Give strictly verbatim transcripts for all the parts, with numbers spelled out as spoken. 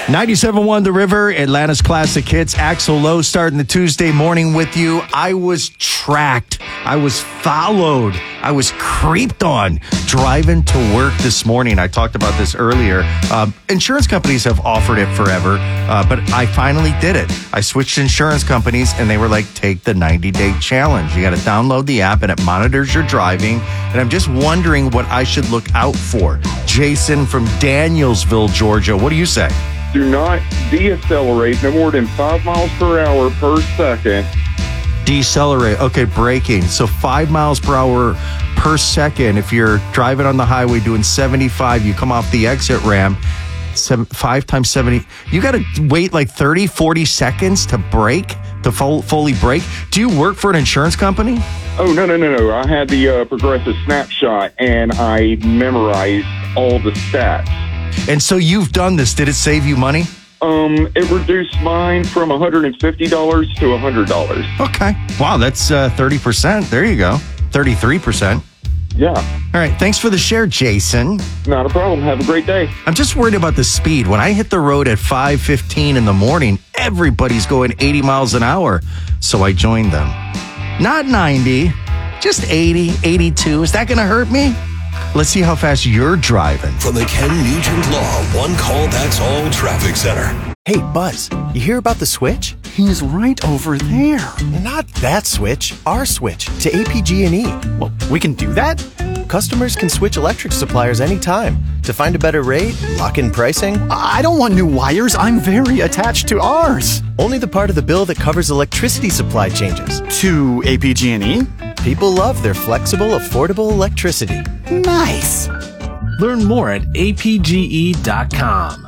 ninety-seven point one The River, Atlanta's classic hits. Axl Lowe starting the Tuesday morning with you. I was tracked. I was followed. I was creeped on driving to work this morning. I talked about this earlier. Um, insurance companies have offered it forever, uh, but I finally did it. I switched insurance companies, and they were like, take the ninety-day challenge. You got to download the app, and it monitors your driving. And I'm just wondering what I should look out for. Jason from Danielsville, Georgia. What do you say? Do not decelerate no more than five miles per hour per second. Decelerate. Okay, braking. So five miles per hour per second. If you're driving on the highway doing seventy-five, you come off the exit ramp, seven, five times seventy. You got to wait like thirty, forty seconds to brake, to full, fully brake. Do you work for an insurance company? Oh, no, no, no, no. I had the uh, Progressive Snapshot, and I memorized all the stats. And so you've done this. Did it save you money? Um, it reduced mine from one hundred fifty dollars to one hundred dollars. Okay. Wow, that's uh, thirty percent. There you go. thirty-three percent. Yeah. All right. Thanks for the share, Jason. Not a problem. Have a great day. I'm just worried about the speed. When I hit the road at five fifteen in the morning, everybody's going eighty miles an hour. So I joined them. Not ninety, just eighty, eighty-two. Is that going to hurt me? Let's see how fast you're driving. From the Ken Nugent Law One Call That's All Traffic Center. Hey, Buzz, you hear about the switch? He's right over there. Not that switch, our switch to A P G and E. Well, we can do that? Customers can switch electric suppliers anytime to find a better rate, lock in pricing. I don't want new wires. I'm very attached to ours. Only the part of the bill that covers electricity supply changes. To A P G and E? People love their flexible, affordable electricity. Nice. Learn more at A P G E dot com.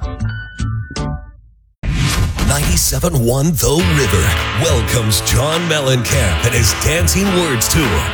ninety-seven point one The River welcomes John Mellencamp and his Dancing Words Tour.